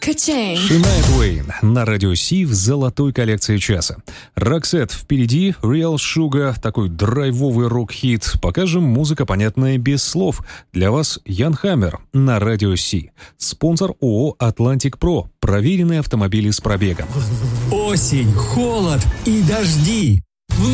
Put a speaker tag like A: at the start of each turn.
A: Ka-ching.
B: Шania Твейн на радио Си в золотой коллекции часа. Roxette впереди, Real Sugar, такой драйвовый рок-хит. Покажем музыка, понятная без слов. Для вас Ян Хаммер на радио Си. Спонсор ООО «Атлантик Про». Проверенные автомобили с пробегом.
C: Осень, холод и дожди.